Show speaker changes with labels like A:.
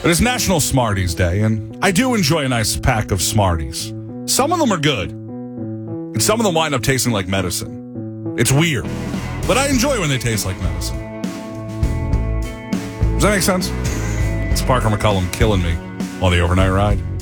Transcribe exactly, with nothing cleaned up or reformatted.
A: It is National Smarties Day, and I do enjoy a nice pack of Smarties. Some of them are good, and some of them wind up tasting like medicine. It's weird, but I enjoy when they taste like medicine. Does that make sense? It's Parker McCollum killing me on the overnight ride.